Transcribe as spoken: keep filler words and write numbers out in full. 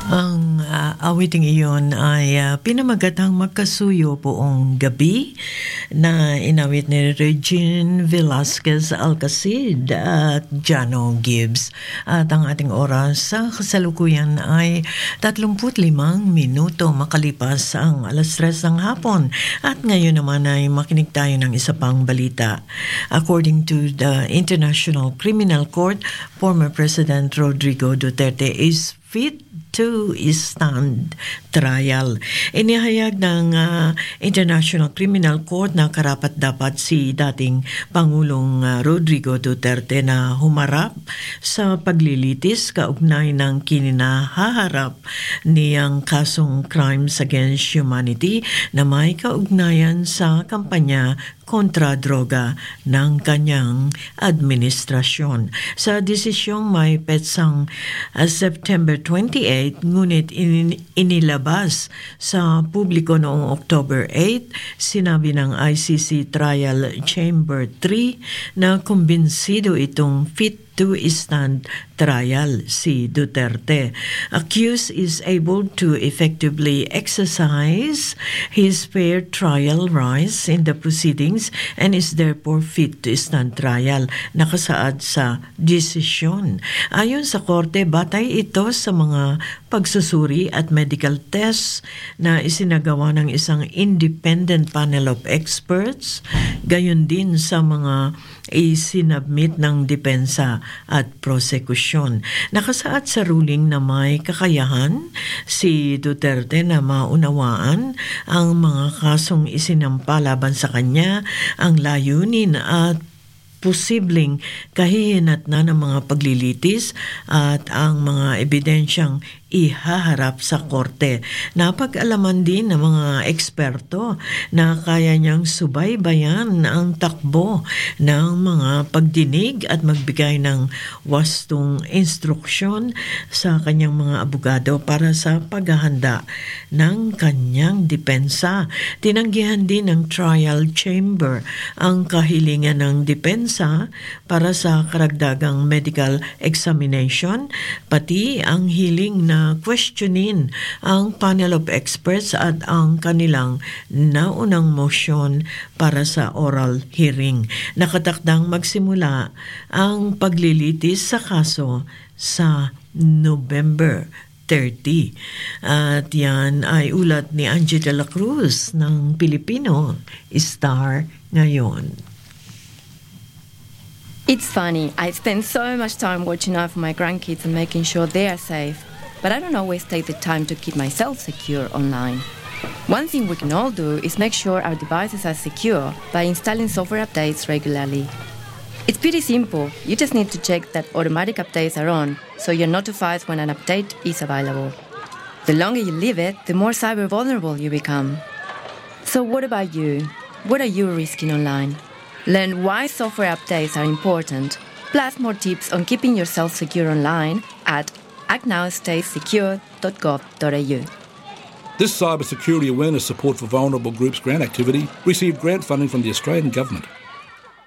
Ang ah, awiting iyon ay ah, pinamagatang magkasuyo poong gabi na inawit ni Regine Velasquez Alcacid at Jano Gibbs. At ang ating oras sa kasalukuyan ay tatlumpu't limang minuto makalipas ang alas tres ng hapon. At ngayon naman ay makinig tayo ng isa pang balita. According to the International Criminal Court, former President Rodrigo Duterte is fit to stand trial. Inihayag ng uh, International Criminal Court na karapat-dapat si dating Pangulong uh, Rodrigo Duterte na humarap sa paglilitis kaugnay ng kininahaharap niyang kasong crimes against humanity na may kaugnayan sa kampanya kontra droga ng kanyang administrasyon. Sa desisyong may petsang uh, September twenty-eighth, ngunit in- inilabas sa publiko noong October eighth, sinabi ng I C C Trial Chamber three na kumbinsido itong fit to stand trial si Duterte. Accused is able to effectively exercise his fair trial rights in the proceedings and is therefore fit to stand trial, nakasaad sa desisyon. Ayon sa korte, batay ito sa mga pagsusuri at medical tests na isinagawa ng isang independent panel of experts, gayon din sa mga isinabmit ng depensa at prosekusyon. Nakasaad sa ruling na may kakayahan si Duterte na maunawaan ang mga kasong isinampa laban sa kanya, ang layunin at posibleng kahihinatnan ng mga paglilitis at ang mga ebidensyang ihaharap sa korte. Napag-alaman din ng mga eksperto na kaya niyang subaybayan ang takbo ng mga pagdinig at magbigay ng wastong instruksyon sa kanyang mga abogado para sa paghahanda ng kanyang depensa. Tinanggihan din ng trial chamber ang kahilingan ng depensa para sa karagdagang medical examination, pati ang hiling na questionin ang panel of experts at ang kanilang naunang motion para sa oral hearing. Nakatakdang magsimula ang paglilitis sa kaso sa November thirty. At yan ay ulat ni Angie de la Cruz ng Pilipino Star ngayon. It's funny, I spend so much time watching out for my grandkids and making sure they are safe. But I don't always take the time to keep myself secure online. One thing we can all do is make sure our devices are secure by installing software updates regularly. It's pretty simple. You just need to check that automatic updates are on, so you're notified when an update is available. The longer you leave it, the more cyber vulnerable you become. So what about you? What are you risking online? Learn why software updates are important, plus more tips on keeping yourself secure online at act now stay secure dot gov dot a u. This Cybersecurity Awareness Support for Vulnerable Groups grant activity received grant funding from the Australian Government.